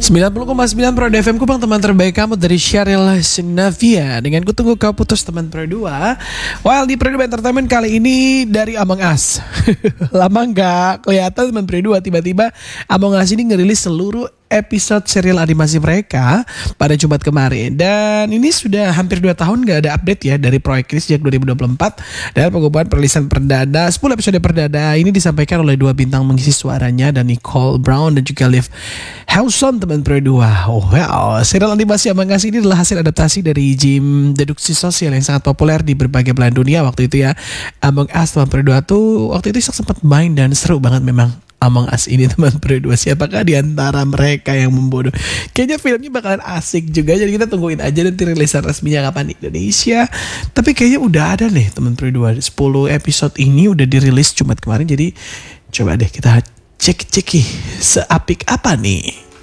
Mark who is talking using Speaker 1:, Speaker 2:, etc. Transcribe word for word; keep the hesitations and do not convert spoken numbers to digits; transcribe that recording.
Speaker 1: sembilan puluh koma sembilan Pro F M Kupang, teman terbaik kamu dari Syahril Sinavia. Dengan ku tunggu kau putus teman Pro dua. Well, di Pro dua Entertainment kali ini dari Among Us. Lama nggak kelihatan teman Pro dua, tiba-tiba Among Us ini ngerilis seluruh episode serial animasi mereka pada Jumat kemarin. Dan ini sudah hampir dua tahun gak ada update ya dari proyek ini sejak dua ribu dua puluh empat. Dan pengumuman perilisan perdana sepuluh episode perdana ini disampaikan oleh dua bintang mengisi suaranya, dan Nicole Brown dan juga Liv Hewson teman Pro dua. Oh well, serial animasi Among Us ini adalah hasil adaptasi dari game deduksi sosial yang sangat populer di berbagai belahan dunia waktu itu ya. Among Us teman Pro dua tuh waktu itu sempat main dan seru banget memang Among Us ini teman Pro dua. Siapakah di antara mereka yang membodoh? Kayaknya filmnya bakalan asik juga. Jadi kita tungguin aja nanti rilisan resminya kapan di Indonesia. Tapi kayaknya udah ada nih teman Pro dua. sepuluh episode ini udah dirilis Jumat kemarin. Jadi coba deh kita cek-ceki seapik apa nih.